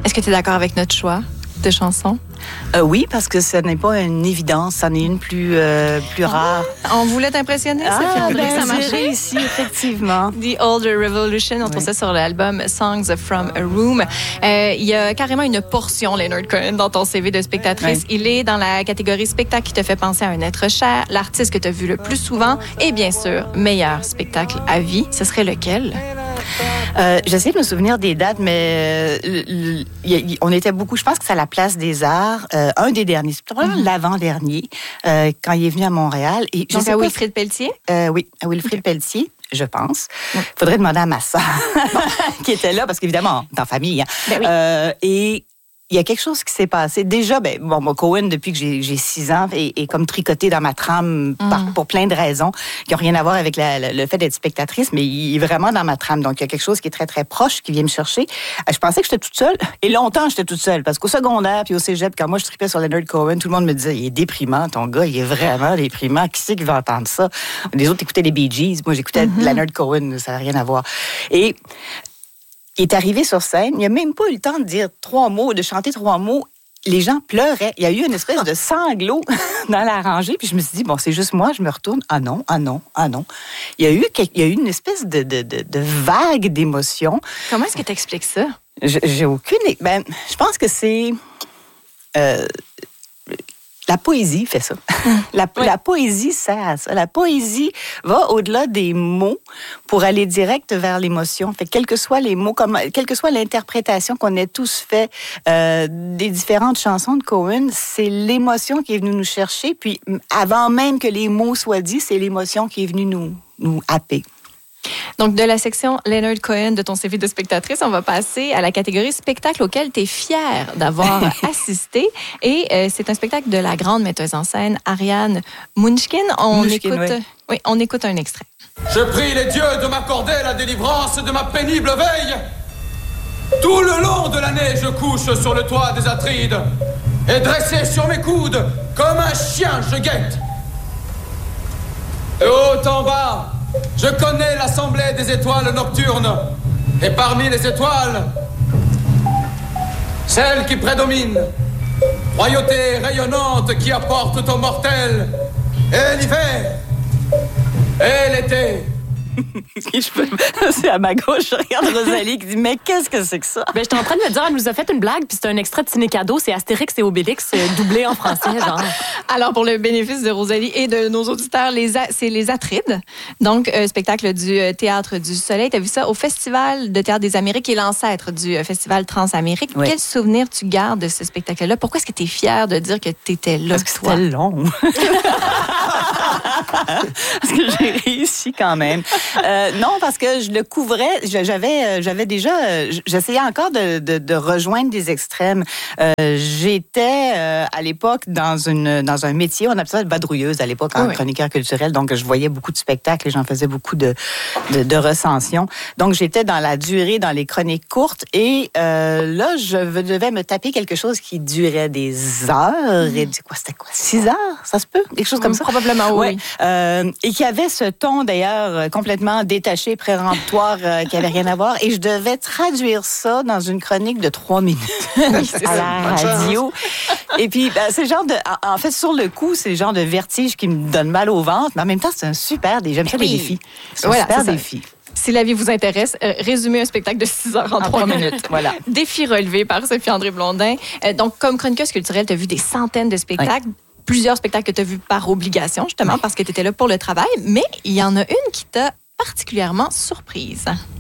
Est-ce que tu es d'accord avec notre choix de chansons? Oui, parce que ce n'est pas une évidence, c'en est une plus rare. On voulait t'impressionner, Sophie André, ça marche. J'ai réussi, effectivement. The Older Revolution, on trouve ça sur l'album Songs from a Room. Il y a carrément une portion Leonard Cohen dans ton CV de spectatrice. Il est dans la catégorie spectacle qui te fait penser à un être cher, l'artiste que tu as vu le plus souvent et bien sûr, meilleur spectacle à vie. Ce serait lequel? J'essaie de me souvenir des dates, mais on était beaucoup, je pense que c'est à la Place des Arts, un des derniers, c'est probablement l'avant-dernier, quand il est venu à Montréal. Et donc à Wilfrid Pelletier? Oui, à Wilfrid Pelletier. Je pense. Il faudrait demander à ma sœur qui était là, parce qu'évidemment, dans la famille. Hein. Ben oui. Et il y a quelque chose qui s'est passé. Déjà, Cohen, depuis que j'ai 6 ans, est comme tricoté dans ma trame pour plein de raisons qui n'ont rien à voir avec le fait d'être spectatrice, mais il est vraiment dans ma trame. Donc, il y a quelque chose qui est très, très proche, qui vient me chercher. Je pensais que j'étais toute seule. Et longtemps, j'étais toute seule. Parce qu'au secondaire puis au cégep, quand moi, je tripais sur Leonard Cohen, tout le monde me disait, il est déprimant, ton gars, il est vraiment déprimant. Qui c'est qui va entendre ça? Les autres écoutaient les Bee Gees. Moi, j'écoutais Leonard Cohen. Ça n'a rien à voir. Et il est arrivé sur scène, il n'a même pas eu le temps de dire 3 mots, de chanter 3 mots. Les gens pleuraient. Il y a eu une espèce de sanglot dans la rangée. Puis je me suis dit, c'est juste moi, je me retourne. Ah non, ah non, ah non. Il y a eu une espèce de vague d'émotions. Comment est-ce que tu expliques ça? J'ai aucune... je pense que c'est... La poésie fait ça. La poésie sert à ça. La poésie va au-delà des mots pour aller direct vers l'émotion. Fait quels que soient les mots, quelle que soit l'interprétation qu'on ait tous fait des différentes chansons de Cohen, c'est l'émotion qui est venue nous chercher. Puis avant même que les mots soient dits, c'est l'émotion qui est venue nous happer. Donc, de la section Leonard Cohen de ton CV de spectatrice, on va passer à la catégorie spectacle auquel tu es fière d'avoir assisté. Et c'est un spectacle de la grande metteuse en scène, Ariane Munchkin. On écoute un extrait. Je prie les dieux de m'accorder la délivrance de ma pénible veille. Tout le long de l'année, je couche sur le toit des Atrides. Et dressé sur mes coudes, comme un chien, je guette. De haut en bas, je connais l'assemblée des étoiles nocturnes. Et parmi les étoiles, celle qui prédomine, royauté rayonnante qui apporte aux mortels et l'hiver et l'été. C'est à ma gauche, je regarde Rosalie qui dit « Mais qu'est-ce que c'est que ça? » J'étais en train de me dire, elle nous a fait une blague, puis c'est un extrait de Ciné Cadeau, c'est Astérix et Obélix doublé en français, genre. Alors, pour le bénéfice de Rosalie et de nos auditeurs, c'est les Atrides, donc spectacle du Théâtre du Soleil. Tu as vu ça au Festival de Théâtre des Amériques, qui est l'ancêtre du Festival Transamérique. Oui. Quel souvenir tu gardes de ce spectacle-là? Pourquoi est-ce que tu es fière de dire que tu étais là? Parce que c'était long. Parce que j'ai réussi quand même. Non, parce que je le couvrais. J'avais déjà... J'essayais encore de rejoindre des extrêmes. J'étais, à l'époque, dans un métier, on appelait ça vadrouilleuse à l'époque, en chroniqueur culturel. Donc, je voyais beaucoup de spectacles et j'en faisais beaucoup de recensions. Donc, j'étais dans la durée, dans les chroniques courtes. Et là, je devais me taper quelque chose qui durait des heures. Et c'était quoi? 6 heures? Ça se peut? Quelque chose comme ça? Probablement, oui. Et qui avait ce ton, d'ailleurs, complètement détaché, préremptoire, qui avait rien à voir. Et je devais traduire ça dans une chronique de 3 minutes à la radio. Et puis, c'est le genre de... En fait, sur le coup, c'est le genre de vertige qui me donne mal au ventre. Mais en même temps, c'est un super défi. J'aime ça, les défis. C'est un super défi. Si la vie vous intéresse, résumez un spectacle de 6 heures en 3 minutes. Voilà. Défi relevé par Sophie-André Blondin. Donc, comme chroniqueuse culturelle, tu as vu des centaines de spectacles. Oui. Plusieurs spectacles que tu as vus par obligation, justement, parce que tu étais là pour le travail. Mais il y en a une qui t'a particulièrement surprise.